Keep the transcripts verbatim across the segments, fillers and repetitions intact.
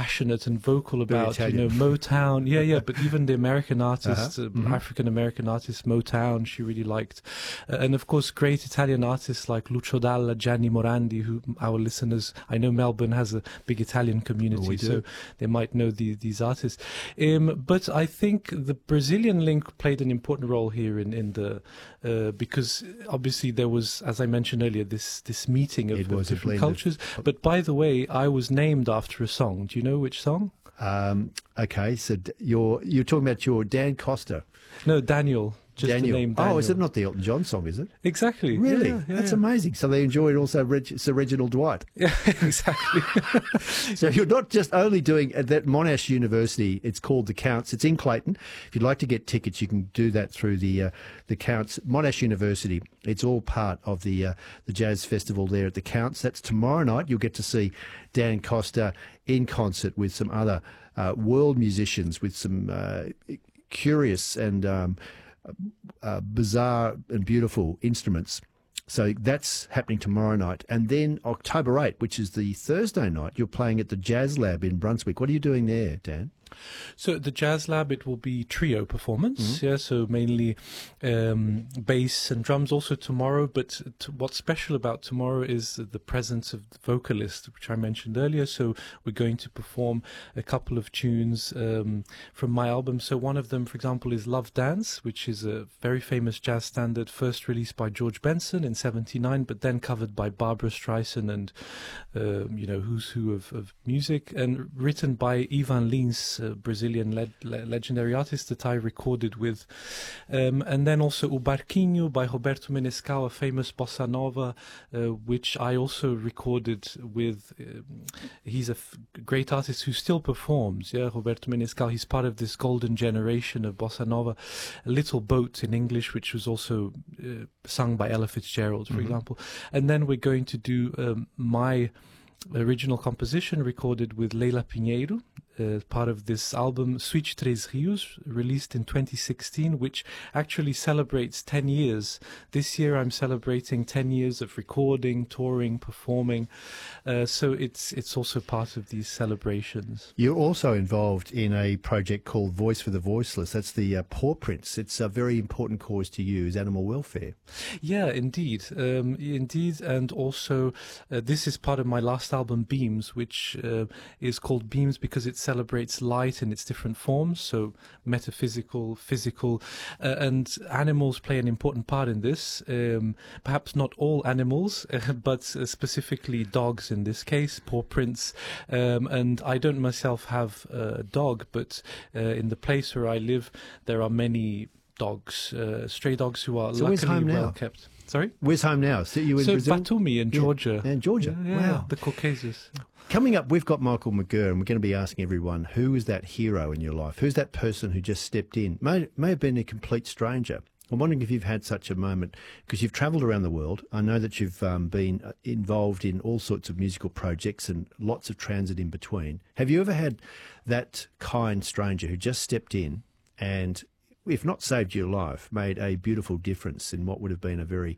passionate and vocal about, you know, Italian. Motown. Yeah, yeah, but even the American artists, Uh-huh. uh, Mhm. African-American artists, Motown, she really liked. Uh, and of course, great Italian artists like Lucio Dalla, Gianni Morandi, who our listeners, I know Melbourne has a big Italian community, Oh, we do. so they might know the, these artists. Um, but I think the Brazilian link played an important role here in, in the, uh, because obviously there was, as I mentioned earlier, this, this meeting of, It of was a different blend of- cultures. But by the way, I was named after a song. Do you know which song? Um, okay, so d- you're you're talking about your Dan Costa. No, Daniel. Just Daniel. the name Daniel. Oh, is it not the Elton John song, is it? Exactly. Really? Yeah, yeah, That's yeah. amazing. So they enjoyed also Reg- Sir Reginald Dwight. Yeah, exactly. So you're not just only doing at that Monash University. It's called the Counts. It's in Clayton. If you'd like to get tickets, you can do that through the uh, the Counts Monash University. It's all part of the uh, the jazz festival there at the Counts. That's tomorrow night. You'll get to see Dan Costa in concert with some other uh, world musicians with some uh, curious and um, uh, bizarre and beautiful instruments. So that's happening tomorrow night. And then October eighth, which is the Thursday night, you're playing at the Jazz Lab in Brunswick. What are you doing there, Dan? So at the Jazz Lab, it will be trio performance, mm-hmm. yeah, so mainly um, bass and drums also tomorrow, but t- what's special about tomorrow is the presence of the vocalist, which I mentioned earlier, so we're going to perform a couple of tunes um, from my album. So one of them, for example, is Love Dance, which is a very famous jazz standard, first released by George Benson in seventy-nine, but then covered by Barbra Streisand and, uh, you know, who's who of, of music, and written by Ivan Lins, a Brazilian le- le- legendary artist that I recorded with. Um, and then also O Barquinho by Roberto Menescal, a famous bossa nova, uh, which I also recorded with. Um, he's a f- great artist who still performs, yeah, Roberto Menescal. He's part of this golden generation of bossa nova. A Little Boat in English, which was also uh, sung by Ella Fitzgerald, for mm-hmm. example. And then we're going to do um, my original composition recorded with Leila Pinheiro, uh, part of this album Suite Três Rios, released in twenty sixteen, which actually celebrates ten years. This year I'm celebrating ten years of recording, touring, performing, uh, so it's it's also part of these celebrations. You're also involved in a project called Voice for the Voiceless. That's the uh, Paw Prints. It's a very important cause to you, is animal welfare. Yeah, indeed, um, indeed, and also uh, this is part of my last album, Beams, which uh, is called Beams because it celebrates light in its different forms, so metaphysical, physical, uh, and animals play an important part in this. Um, perhaps not all animals, uh, but uh, specifically dogs in this case, paw prints. Um, and I don't myself have a dog, but uh, in the place where I live, there are many dogs, uh, stray dogs who are so where's luckily home now? well kept. Sorry? Where's home now? So you in so Brazil? Batumi in Georgia. Yeah, in Georgia. Yeah, yeah, wow. the Caucasus. Coming up, we've got Michael McGurr, and we're going to be asking everyone, who is that hero in your life? Who's that person who just stepped in? May, may have been a complete stranger. I'm wondering if you've had such a moment, because you've travelled around the world. I know that you've um, been involved in all sorts of musical projects and lots of transit in between. Have you ever had that kind stranger who just stepped in and, if not saved your life, made a beautiful difference in what would have been a very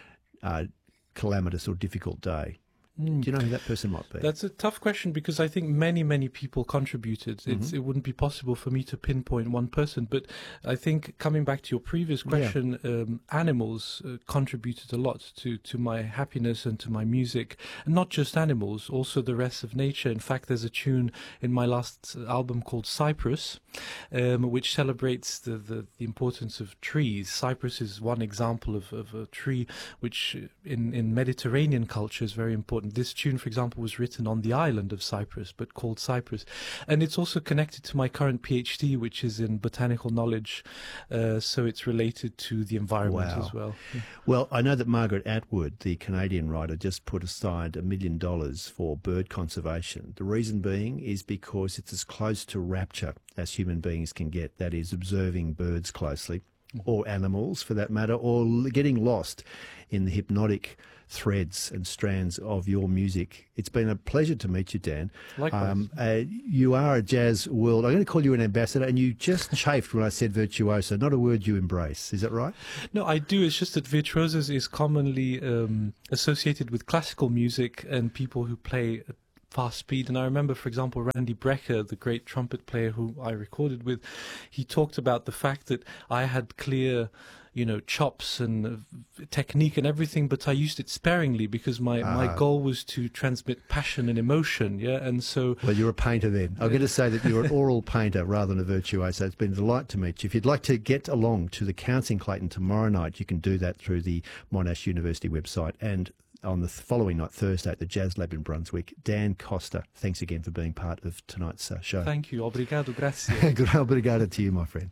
uh, calamitous or difficult day? Mm. Do you know who that person might be? That's a tough question because I think many, many people contributed. Mm-hmm. It's, it wouldn't be possible for me to pinpoint one person. But I think coming back to your previous question, yeah. um, animals uh, contributed a lot to, to my happiness and to my music. And not just animals, also the rest of nature. In fact, there's a tune in my last album called Cypress, um, which celebrates the, the, the importance of trees. Cypress is one example of, of a tree which in, in Mediterranean culture is very important. This tune, for example, was written on the island of Cyprus, but called Cyprus. And it's also connected to my current PhD, which is in botanical knowledge. Uh, so it's related to the environment wow. as well. Yeah. Well, I know that Margaret Atwood, the Canadian writer, just put aside a million dollars for bird conservation. The reason being is because it's as close to rapture as human beings can get, that is, observing birds closely, or animals for that matter, or getting lost in the hypnotic threads and strands of your music. It's been a pleasure to meet you, Dan. Likewise. Um, uh, you are a jazz world. I'm going to call you an ambassador, and you just chafed when I said virtuoso. Not a word you embrace. Is that right? No, I do. It's just that virtuosos is commonly um, associated with classical music and people who play fast speed. And I remember, for example, Randy Brecker, the great trumpet player who I recorded with, he talked about the fact that I had clear, you know, chops and uh, technique and everything, but I used it sparingly because my, Ah. my goal was to transmit passion and emotion, yeah, and so... Well, you're a painter then. I'm going to say that you're an oral painter rather than a virtuoso. It's been a delight to meet you. If you'd like to get along to the Counts in Clayton tomorrow night, you can do that through the Monash University website, and on the following night, Thursday, at the Jazz Lab in Brunswick. Dan Costa, thanks again for being part of tonight's uh, show. Thank you. Obrigado, grazie. Good obrigado to you, my friend.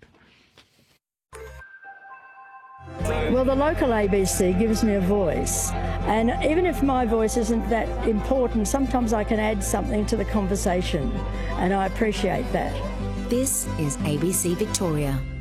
Well, the local A B C gives me a voice, and even if my voice isn't that important, sometimes I can add something to the conversation, and I appreciate that. This is A B C Victoria.